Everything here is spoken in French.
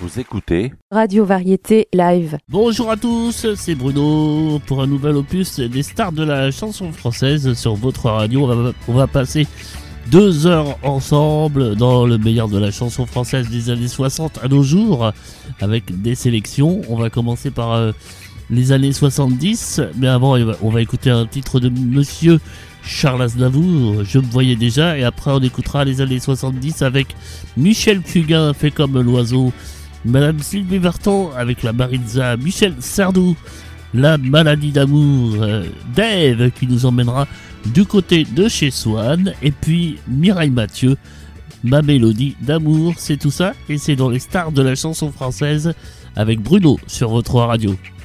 Vous écoutez Radio Variété Live. Bonjour à tous, c'est Bruno pour un nouvel opus des stars de la chanson française sur votre radio. On va passer 2 heures ensemble dans le meilleur de la chanson française des années 60 à nos jours avec des sélections. On va commencer par les années 70, mais avant on va écouter un titre de Monsieur Charles Aznavour, Je me voyais déjà, et après on écoutera les années 70 avec Michel Fugain, Fait comme l'oiseau, Madame Sylvie Vartan avec la Maritza, Michel Sardou, La maladie d'amour, Dave qui nous emmènera du côté de chez Swann, et puis Mireille Mathieu, Ma mélodie d'amour. C'est tout ça et c'est dans les stars de la chanson française avec Bruno sur votre radio.